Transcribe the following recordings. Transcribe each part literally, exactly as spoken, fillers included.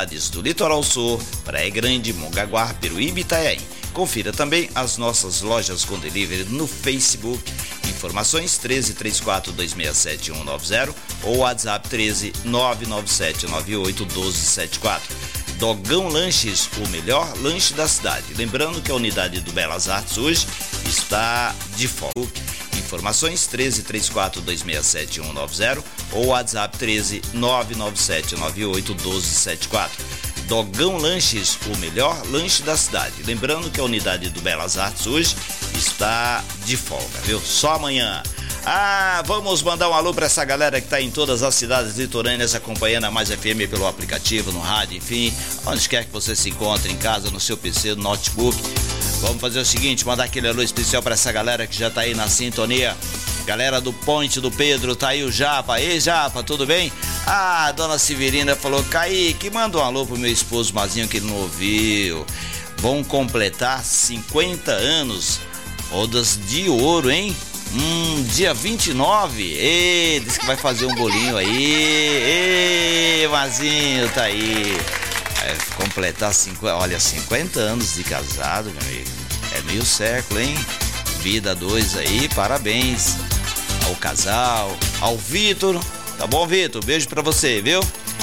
cidades do Litoral Sul, Praia Grande, Mongaguá, Peruíbe e Itanhaém. Confira também as nossas lojas com delivery no Facebook. Informações treze, trinta e quatro, dois seis sete, um nove zero ou WhatsApp treze, nove nove sete, nove oito, um dois sete quatro. Dogão Lanches, o melhor lanche da cidade. Lembrando que a unidade do Belas Artes hoje está de folga. Informações treze, trinta e quatro, dois seis sete, um nove zero ou WhatsApp treze, nove nove sete, nove oito, um dois sete quatro. Dogão Lanches, o melhor lanche da cidade. Lembrando que a unidade do Belas Artes hoje está de folga, viu? Só amanhã. Ah, vamos mandar um alô para essa galera que está em todas as cidades litorâneas acompanhando a Mais F M pelo aplicativo, no rádio, enfim, onde quer que você se encontre, em casa, no seu P C, no notebook. Vamos fazer o seguinte, mandar aquele alô especial para essa galera que já está aí na sintonia. Galera do Ponte do Pedro, tá aí o Japa. Ei, Japa, tudo bem? Ah, a dona Severina falou, Kaique, manda um alô pro meu esposo Mazinho que ele não ouviu. Vão completar cinquenta anos, rodas de ouro, hein? Hum, dia vinte e nove, ei, diz que vai fazer um bolinho aí, ei, Mazinho, tá aí, vai completar cinquenta, olha, cinquenta anos de casado, meu amigo, é meio século, hein, vida dois aí, parabéns ao casal, ao Vitor, tá bom, Vitor, beijo pra você, viu?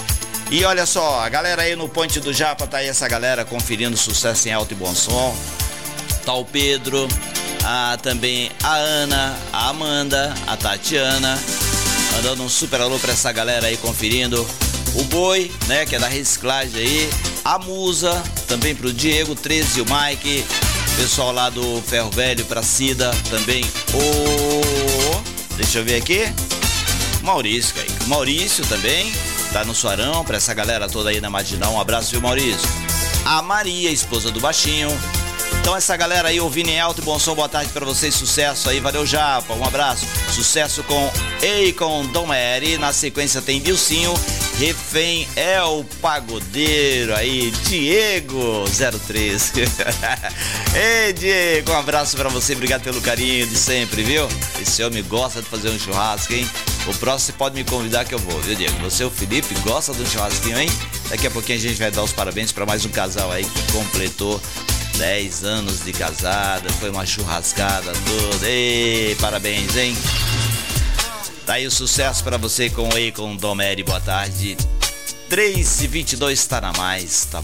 E olha só, a galera aí no Ponte do Japa, tá aí essa galera conferindo sucesso em alto e bom som, tá o Pedro, Ah, também a Ana, a Amanda, a Tatiana, mandando um super alô pra essa galera aí conferindo. O Boi, né, que é da reciclagem aí. A Musa, também pro Diego, treze e o Mike. Pessoal lá do Ferro Velho pra Cida, também o... Deixa eu ver aqui. Maurício, aí. Maurício também, tá no Suarão, pra essa galera toda aí na Marginal. Um abraço, viu, Maurício? A Maria, esposa do Baixinho. Então essa galera aí ouvindo em alto e bom som, boa tarde pra vocês, sucesso aí, valeu Japa, um abraço, sucesso com Ei com Dom Mary, na sequência tem Dilcinho, refém é o pagodeiro aí, Diego zero três. Ei Diego, um abraço pra você, obrigado pelo carinho de sempre, viu? Esse homem gosta de fazer um churrasco, hein? O próximo você pode me convidar que eu vou, viu Diego? Você, o Felipe, gosta de um churrasquinho, hein? Daqui a pouquinho a gente vai dar os parabéns pra mais um casal aí que completou dez anos de casada, foi uma churrascada toda. Ei, parabéns, hein? Tá aí o sucesso pra você com o Ei com Dom Mary, boa tarde. três e vinte e dois tá na mais, tá